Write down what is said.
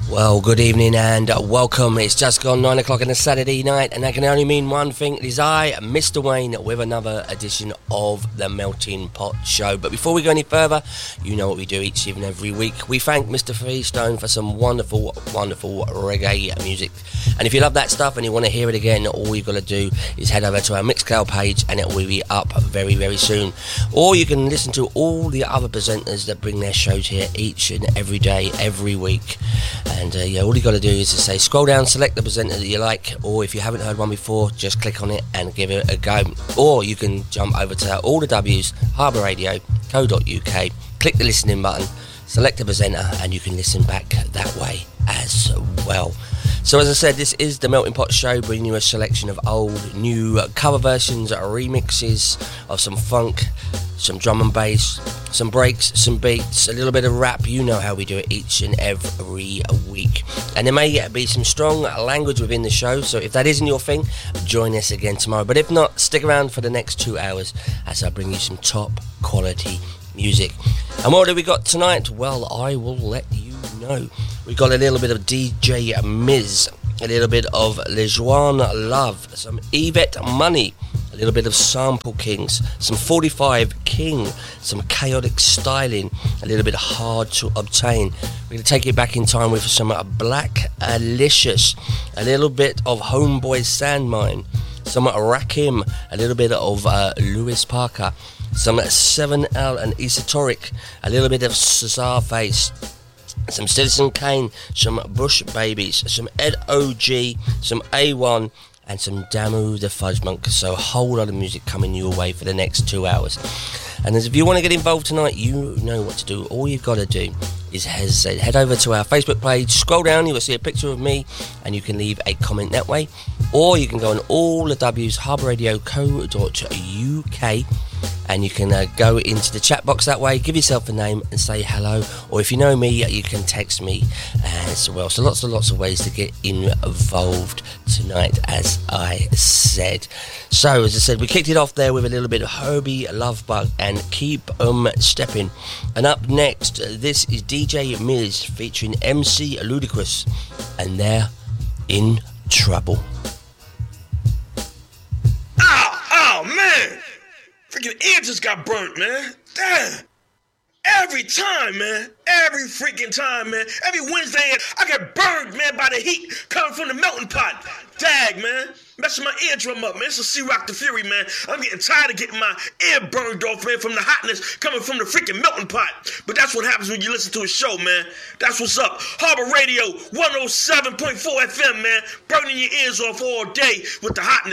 Well, good evening and welcome. It's just gone 9 o'clock on a Saturday night, and that can only mean one thing. It is I, Mr. Wayne, with another edition of the Melting Pot Show. But before we go any further, you know what we do each and every week. We thank Mr. Freestone for some wonderful, wonderful reggae music. And if you love that stuff and you want to hear it again, all you've got to do is head over to our Mixcloud page and it will be up very, very soon. Or you can listen to all the other presenters that bring their shows here each and every day, every week. And all you got to do is to say scroll down, select the presenter that you like, or if you haven't heard one before, just click on it and give it a go. Or you can jump over to all the W's, harbourradio.co.uk, click the listening button, select the presenter, and you can listen back that way as well. So as I said, this is the Melting Pot Show, bringing you a selection of old, new cover versions, remixes of some funk, some drum and bass, some breaks, some beats, a little bit of rap. You know how we do it each and every week. And there may be some strong language within the show, so if that isn't your thing, join us again tomorrow. But if not, stick around for the next 2 hours as I bring you some top quality music. And what do we got tonight? Well, I will let you know. We got a little bit of DJ Miz, a little bit of Lejuan Love, some Yvette Money, a little bit of Sample Kings, some 45 King, some Chaotic Styling, a little bit Hard to Obtain. We're going to take it back in time with some Black Alicious, a little bit of Homeboy Sandmine, some Rakim, a little bit of Lewis Parker, some 7L and Esoteric, a little bit of Cesar Face, some Citizen Kane, some Bush Babies, some Ed O.G., some A1, and some Damu the Fudge Monk. So a whole lot of music coming your way for the next 2 hours. And if you want to get involved tonight, you know what to do. All you've got to do is head over to our Facebook page, scroll down, you will see a picture of me, and you can leave a comment that way. Or you can go on all the W's, harbourradio.co.uk, and you can go into the chat box that way, give yourself a name and say hello. Or if you know me, you can text me as well. So lots of ways to get involved tonight, as I said. So as I said, we kicked it off there with a little bit of Herbie Lovebug and Keep 'em Steppin'. And up next, this is DJ Miz featuring MC Ludacris, and they're in trouble. Oh man! Freaking ear just got burnt, man. Damn. Every time, man. Every freaking time, man. Every Wednesday, I get burned, man, by the heat coming from the melting pot. Dag, man. Messing my eardrum up, man. It's a C-Rock the Fury, man. I'm getting tired of getting my ear burned off, man, from the hotness coming from the freaking melting pot. But that's what happens when you listen to a show, man. That's what's up. Harbor Radio 107.4 FM, man. Burning your ears off all day with the hotness.